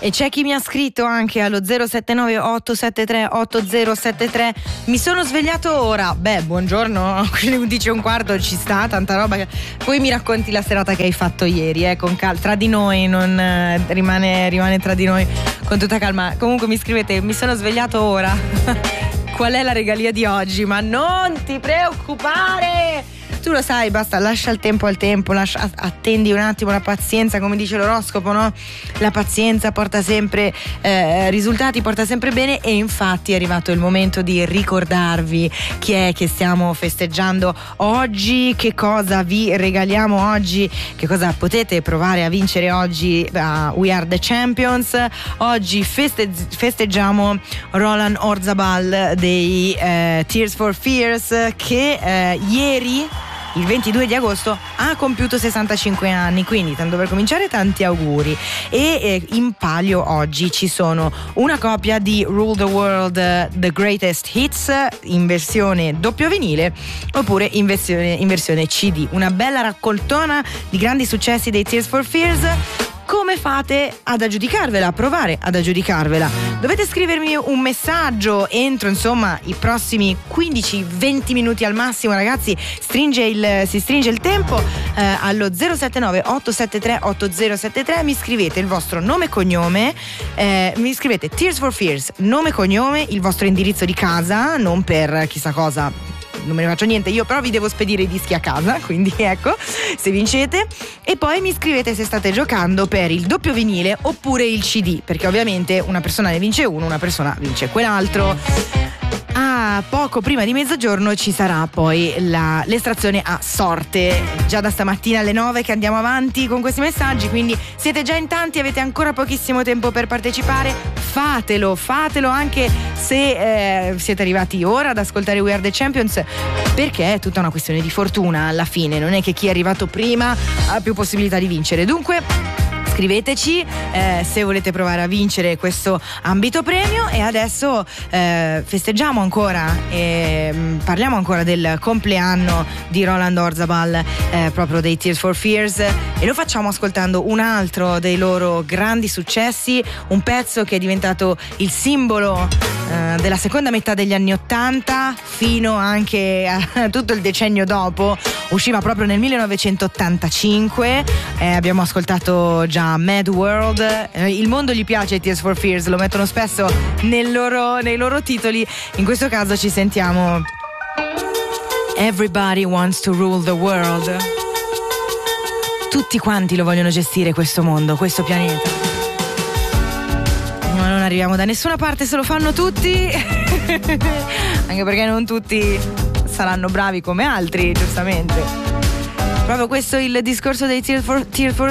E c'è chi mi ha scritto anche allo 079 873 8073: mi sono svegliato ora. Beh, buongiorno, 11:15 ci sta, tanta roba. Poi mi racconti la serata che hai fatto ieri, con calma, tra di noi, non rimane tra di noi, con tutta calma. Comunque mi scrivete: mi sono svegliato ora. Qual è la regalia di oggi? Ma non ti preoccupare, tu lo sai, basta, lascia il tempo al tempo, attendi un attimo, la pazienza, come dice l'oroscopo, no? La pazienza porta sempre risultati, porta sempre bene. E infatti è arrivato il momento di ricordarvi chi è che stiamo festeggiando oggi, che cosa vi regaliamo oggi, che cosa potete provare a vincere oggi a We Are The Champions. Oggi festeggiamo Roland Orzabal dei Tears for Fears, che ieri, il 22 di agosto, ha compiuto 65 anni, quindi tanto per cominciare tanti auguri. E in palio oggi ci sono una copia di Rule the World The Greatest Hits in versione doppio vinile, oppure in versione CD, una bella raccoltona di grandi successi dei Tears for Fears. Come fate ad aggiudicarvela, a provare ad aggiudicarvela? Dovete scrivermi un messaggio entro, insomma, i prossimi 15-20 minuti al massimo, ragazzi. Si stringe il tempo. Allo 079 873 8073 mi scrivete il vostro nome e cognome, mi scrivete Tears for Fears, nome e cognome, il vostro indirizzo di casa, non per chissà cosa, non me ne faccio niente io, però vi devo spedire i dischi a casa, quindi ecco, se vincete. E poi mi scrivete se state giocando per il doppio vinile oppure il CD, perché ovviamente una persona ne vince uno, una persona vince quell'altro. Poco prima di mezzogiorno ci sarà poi l'estrazione a sorte, già da stamattina alle 9 che andiamo avanti con questi messaggi, quindi siete già in tanti, avete ancora pochissimo tempo per partecipare. Fatelo anche se siete arrivati ora ad ascoltare We Are The Champions, perché è tutta una questione di fortuna alla fine, non è che chi è arrivato prima ha più possibilità di vincere. Dunque scriveteci se volete provare a vincere questo ambito premio. E adesso festeggiamo ancora e parliamo ancora del compleanno di Roland Orzabal, proprio dei Tears for Fears, e lo facciamo ascoltando un altro dei loro grandi successi, un pezzo che è diventato il simbolo della seconda metà degli anni '80 fino anche a tutto il decennio dopo. Usciva proprio nel 1985, abbiamo ascoltato già Mad World. Il mondo gli piace ai Tears for Fears, lo mettono spesso nei loro titoli. In questo caso ci sentiamo Everybody Wants to Rule the World. Tutti quanti lo vogliono gestire questo mondo, questo pianeta, ma non arriviamo da nessuna parte se lo fanno tutti. Anche perché non tutti saranno bravi come altri, giustamente. Proprio questo è il discorso dei Tears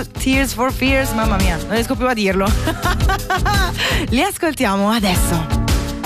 for Fears. Mamma mia, non riesco più a dirlo. Li ascoltiamo adesso.